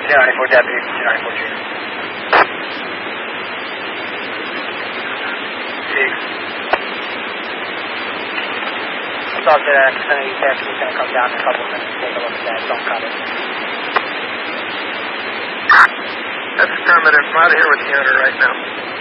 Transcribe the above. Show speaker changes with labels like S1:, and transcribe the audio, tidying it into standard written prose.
S1: 294 deputy, 294 Junior. Talk to that Xfinity tech, he's going to come down in a couple of minutes and take a look at that. Don't cut it.
S2: That's affirmative. I'm out of here with the owner right now.